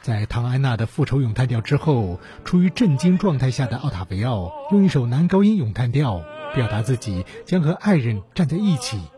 在唐安娜的复仇咏叹调之后，处于震惊状态下的奥塔维奥用一首男高音咏叹调表达自己将和爱人站在一起，